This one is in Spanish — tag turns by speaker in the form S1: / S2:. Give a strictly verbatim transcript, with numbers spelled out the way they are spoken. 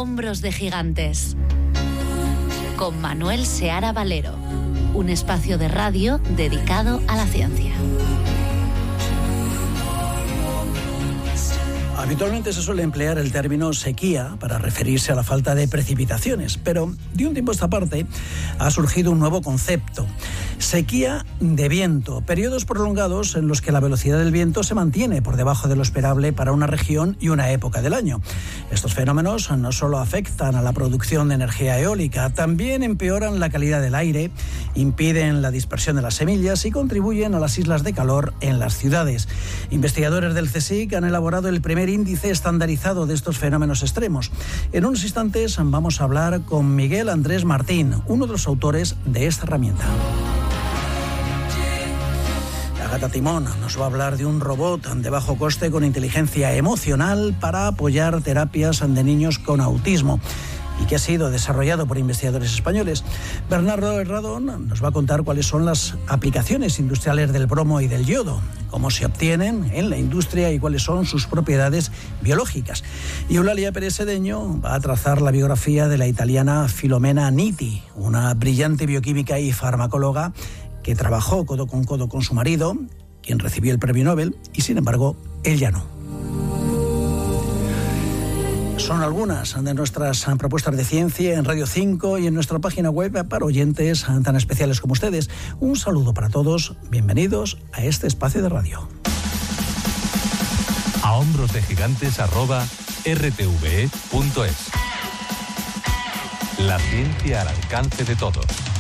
S1: Hombros de Gigantes, con Manuel Seara Valero, un espacio de radio dedicado a la ciencia.
S2: Habitualmente se suele emplear el término sequía para referirse a la falta de precipitaciones, pero de un tiempo a esta parte ha surgido un nuevo concepto: sequía de viento, periodos prolongados en los que la velocidad del viento se mantiene por debajo de lo esperable para una región y una época del año. Estos fenómenos no solo afectan a la producción de energía eólica, también empeoran la calidad del aire, impiden la dispersión de las semillas y contribuyen a las islas de calor en las ciudades. Investigadores del CSIC han elaborado el primer índice estandarizado de estos fenómenos extremos. En unos instantes vamos a hablar con Miguel Andrés Martín, uno de los autores de esta herramienta. Agata Timón nos va a hablar de un robot de bajo coste con inteligencia emocional para apoyar terapias de niños con autismo y que ha sido desarrollado por investigadores españoles. Bernardo Herradón nos va a contar cuáles son las aplicaciones industriales del bromo y del yodo, cómo se obtienen en la industria y cuáles son sus propiedades biológicas. Y Eulalia Pérez Sedeño va a trazar la biografía de la italiana Filomena Nitti, una brillante bioquímica y farmacóloga que trabajó codo con codo con su marido, quien recibió el premio Nobel, y sin embargo, él ya no. Son algunas de nuestras propuestas de ciencia en Radio cinco y en nuestra página web para oyentes tan especiales como ustedes. Un saludo para todos, bienvenidos a este espacio de radio.
S3: A hombros de gigantes arroba r t v e punto es. La ciencia al alcance de todos.